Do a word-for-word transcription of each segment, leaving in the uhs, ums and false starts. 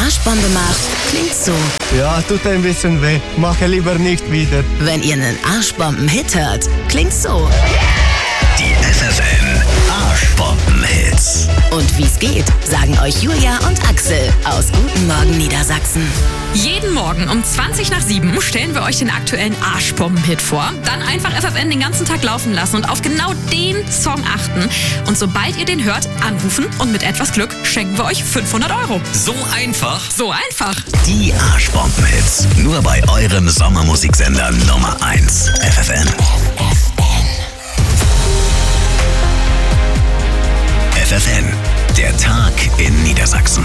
Arschbombe macht, klingt so. Ja, tut ein bisschen weh. Mache lieber nicht wieder. Wenn ihr einen Arschbomben-Hit hört, klingt so. Die F F N Arschbomben-Hits. Und wie's geht, sagen euch Julia und Axel aus Guten Morgen Niedersachsen. Jeden Morgen um zwanzig nach sieben stellen wir euch den aktuellen Arschbomben-Hit vor. Dann einfach F F N den ganzen Tag laufen lassen und auf genau den Song achten. Und sobald ihr den hört, anrufen und mit etwas Glück schenken wir euch fünfhundert Euro. So einfach? So einfach. Die Arschbomben-Hits. Nur bei eurem Sommermusiksender Nummer eins. F F N. F F N. Der Tag in Niedersachsen.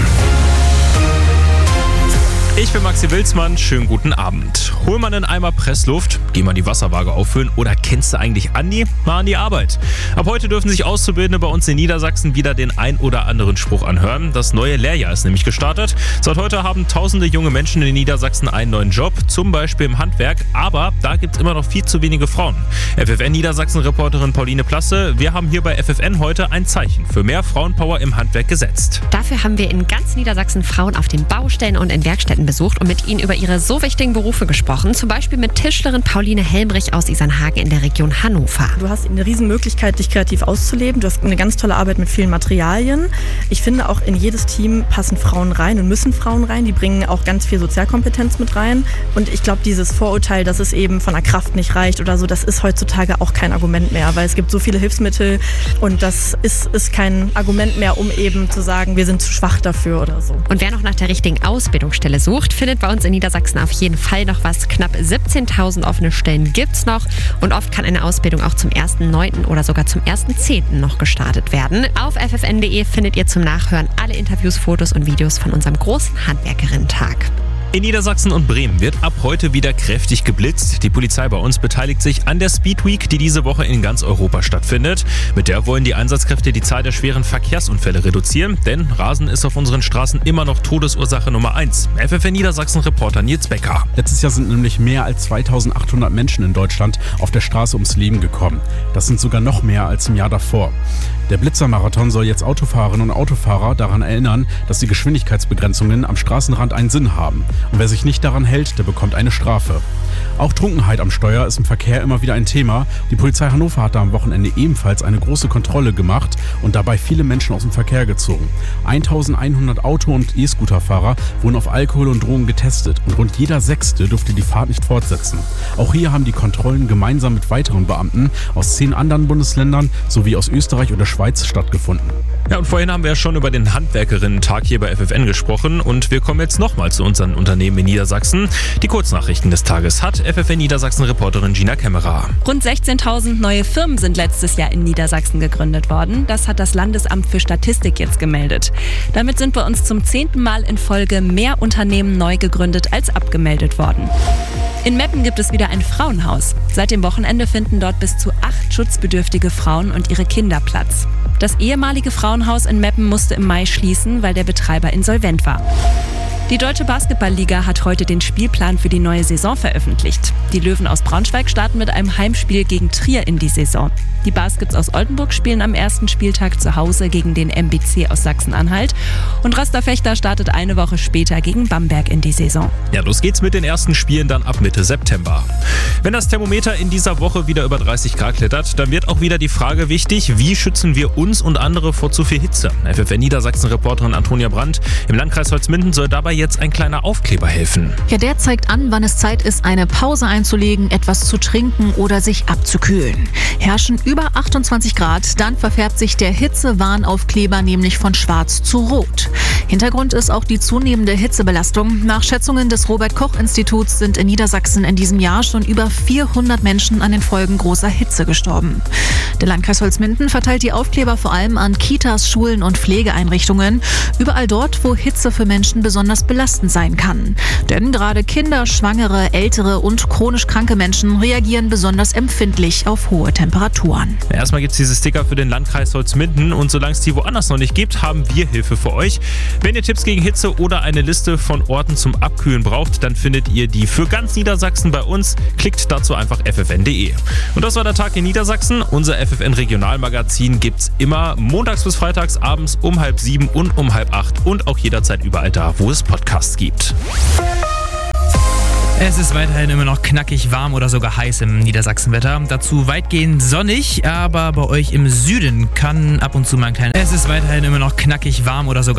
Ich bin Maxi Wilsmann, schönen guten Abend. Hol mal einen Eimer Pressluft, geh mal die Wasserwaage auffüllen oder kennst du eigentlich Andi? Mal an die Arbeit. Ab heute dürfen sich Auszubildende bei uns in Niedersachsen wieder den ein oder anderen Spruch anhören. Das neue Lehrjahr ist nämlich gestartet. Seit heute haben tausende junge Menschen in Niedersachsen einen neuen Job, zum Beispiel im Handwerk, aber da gibt es immer noch viel zu wenige Frauen. F F N Niedersachsen-Reporterin Pauline Plasse, wir haben hier bei F F N heute ein Zeichen für mehr Frauenpower im Handwerk gesetzt. Dafür haben wir in ganz Niedersachsen Frauen auf den Baustellen und in Werkstätten besucht und mit ihnen über ihre so wichtigen Berufe gesprochen. Zum Beispiel mit Tischlerin Pauline Helmrich aus Isernhagen in der Region Hannover. Du hast eine riesen Möglichkeit, dich kreativ auszuleben. Du hast eine ganz tolle Arbeit mit vielen Materialien. Ich finde, auch in jedes Team passen Frauen rein und müssen Frauen rein. Die bringen auch ganz viel Sozialkompetenz mit rein. Und ich glaube, dieses Vorurteil, dass es eben von der Kraft nicht reicht oder so, das ist heutzutage auch kein Argument mehr, weil es gibt so viele Hilfsmittel und das ist, ist kein Argument mehr, um eben zu sagen, wir sind zu schwach dafür oder so. Und wer noch nach der richtigen Ausbildungsstelle sucht, findet bei uns in Niedersachsen auf jeden Fall noch was. Knapp siebzehntausend offene Stellen gibt's noch und oft kann eine Ausbildung auch zum ersten neunten oder sogar zum ersten zehnten noch gestartet werden. Auf f f n punkt d e findet ihr zum Nachhören alle Interviews, Fotos und Videos von unserem großen Handwerkerinnen-Tag. In Niedersachsen und Bremen wird ab heute wieder kräftig geblitzt. Die Polizei bei uns beteiligt sich an der Speed Week, die diese Woche in ganz Europa stattfindet. Mit der wollen die Einsatzkräfte die Zahl der schweren Verkehrsunfälle reduzieren, denn Rasen ist auf unseren Straßen immer noch Todesursache Nummer eins. F F N Niedersachsen-Reporter Nils Becker. Letztes Jahr sind nämlich mehr als zweitausendachthundert Menschen in Deutschland auf der Straße ums Leben gekommen. Das sind sogar noch mehr als im Jahr davor. Der Blitzermarathon soll jetzt Autofahrerinnen und Autofahrer daran erinnern, dass die Geschwindigkeitsbegrenzungen am Straßenrand einen Sinn haben. Und wer sich nicht daran hält, der bekommt eine Strafe. Auch Trunkenheit am Steuer ist im Verkehr immer wieder ein Thema. Die Polizei Hannover hat da am Wochenende ebenfalls eine große Kontrolle gemacht und dabei viele Menschen aus dem Verkehr gezogen. eintausendeinhundert Auto- und E-Scooter-Fahrer wurden auf Alkohol und Drogen getestet und rund jeder Sechste durfte die Fahrt nicht fortsetzen. Auch hier haben die Kontrollen gemeinsam mit weiteren Beamten aus zehn anderen Bundesländern sowie aus Österreich und der Schweiz stattgefunden. Ja, und vorhin haben wir ja schon über den Handwerkerinnen-Tag hier bei F F N gesprochen und wir kommen jetzt nochmal zu unseren Unternehmen in Niedersachsen. Die Kurznachrichten des Tages hat F F N Niedersachsen-Reporterin Gina Kämmerer. Rund sechzehntausend neue Firmen sind letztes Jahr in Niedersachsen gegründet worden. Das hat das Landesamt für Statistik jetzt gemeldet. Damit sind bei uns zum zehnten Mal in Folge mehr Unternehmen neu gegründet als abgemeldet worden. In Meppen gibt es wieder ein Frauenhaus. Seit dem Wochenende finden dort bis zu acht schutzbedürftige Frauen und ihre Kinder Platz. Das ehemalige Frauenhaus in Meppen musste im Mai schließen, weil der Betreiber insolvent war. Die Deutsche Basketballliga hat heute den Spielplan für die neue Saison veröffentlicht. Die Löwen aus Braunschweig starten mit einem Heimspiel gegen Trier in die Saison. Die Baskets aus Oldenburg spielen am ersten Spieltag zu Hause gegen den M B C aus Sachsen-Anhalt. Und Rasterfechter startet eine Woche später gegen Bamberg in die Saison. Ja, los geht's mit den ersten Spielen dann ab Mitte September. Wenn das Thermometer in dieser Woche wieder über dreißig Grad klettert, dann wird auch wieder die Frage wichtig, wie schützen wir uns und andere vor zu viel Hitze? F F N Niedersachsen-Reporterin Antonia Brandt im Landkreis Holzminden soll dabei jetzt ein kleiner Aufkleber helfen. Ja, der zeigt an, wann es Zeit ist, eine Pause einzulegen, etwas zu trinken oder sich abzukühlen. Herrschen über achtundzwanzig Grad, dann verfärbt sich der Hitzewarnaufkleber nämlich von schwarz zu rot. Hintergrund ist auch die zunehmende Hitzebelastung. Nach Schätzungen des Robert-Koch-Instituts sind in Niedersachsen in diesem Jahr schon über vierhundert Menschen an den Folgen großer Hitze gestorben. Der Landkreis Holzminden verteilt die Aufkleber vor allem an Kitas, Schulen und Pflegeeinrichtungen. Überall dort, wo Hitze für Menschen besonders belastend sein kann. Denn gerade Kinder, Schwangere, ältere und chronisch kranke Menschen reagieren besonders empfindlich auf hohe Temperaturen. Erstmal gibt es diese Sticker für den Landkreis Holzminden und solange es die woanders noch nicht gibt, haben wir Hilfe für euch. Wenn ihr Tipps gegen Hitze oder eine Liste von Orten zum Abkühlen braucht, dann findet ihr die für ganz Niedersachsen bei uns. Klickt dazu einfach f f n punkt d e. Und das war der Tag in Niedersachsen. Unser F F N Regionalmagazin gibt's immer montags bis freitags abends um halb sieben und um halb acht und auch jederzeit überall da, wo es Podcast Podcasts gibt. Es ist weiterhin immer noch knackig warm oder sogar heiß im Niedersachsenwetter. Dazu weitgehend sonnig, aber bei euch im Süden kann ab und zu mal ein kleiner... Es ist weiterhin immer noch knackig warm oder sogar